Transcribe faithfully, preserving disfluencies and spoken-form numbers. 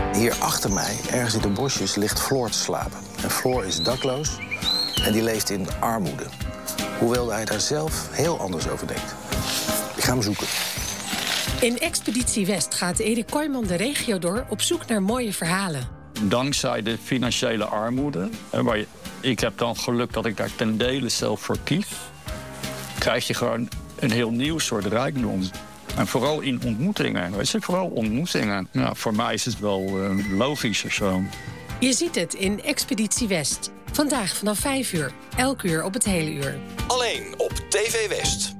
Hier achter mij, ergens in de bosjes, ligt Floor te slapen. En Floor is dakloos en die leeft in armoede. Hoewel hij daar zelf heel anders over denkt. Ik ga hem zoeken. In Expeditie West gaat Erik Kooijman de regio door op zoek naar mooie verhalen. Dankzij de financiële armoede, waar je, ik heb dan geluk dat ik daar ten dele zelf voor kies, krijg je gewoon een heel nieuw soort rijkdom. En vooral in ontmoetingen. Weet je, vooral ontmoetingen. Ja, voor mij is het wel uh, logisch of zo. Je ziet het in Expeditie West. Vandaag vanaf vijf uur. Elk uur op het hele uur. Alleen op T V West.